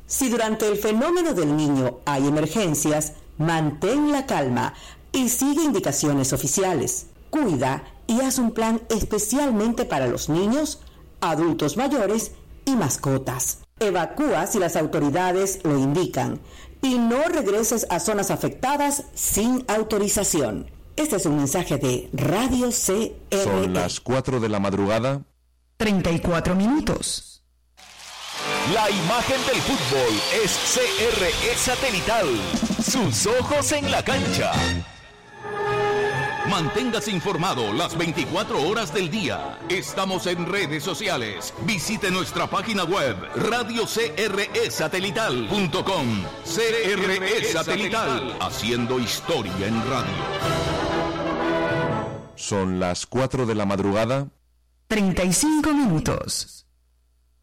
Si durante el fenómeno del Niño hay emergencias, mantén la calma y sigue indicaciones oficiales. Cuida y haz un plan especialmente para los niños, adultos mayores y mascotas. Evacúa si las autoridades lo indican y no regreses a zonas afectadas sin autorización. Este es un mensaje de Radio CRE. Son las 4 de la madrugada. 34 minutos. La imagen del fútbol es CRE Satelital. Sus ojos en la cancha. Manténgase informado las 24 horas del día. Estamos en redes sociales. Visite nuestra página web radiocresatelital.com. CRE Satelital, haciendo historia en radio. Son las 4 de la madrugada. 35 minutos.